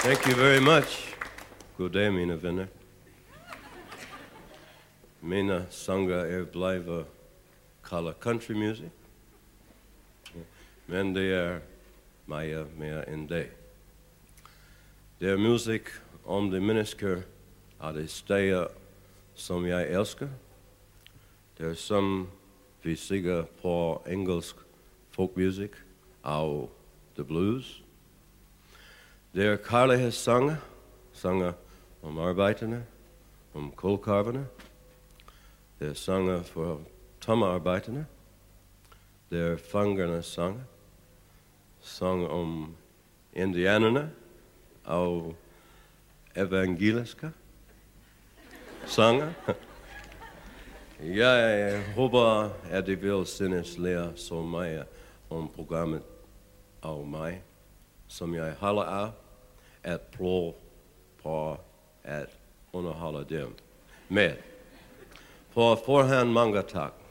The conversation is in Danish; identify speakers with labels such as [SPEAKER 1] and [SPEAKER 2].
[SPEAKER 1] Thank you very much. God dag, mine venner. Mina sanger blijven kalde country music. Men det mere end det. Det er musik om de mennesker af de steder, som jeg elsker. Det er som vi siger på engelsk folkmusik og the blues. Det er kærlighedssange, sange om arbejderne, om kulkarverne. Det er sange for tommearbejderne. Det er fangernes sange, sange om indianerne og evangeliske sange. Jeg håber, at I vil synes lære så meget om programmet og mig, som jeg holder af at prøve på at underholde dem med. På forhånd mange tak.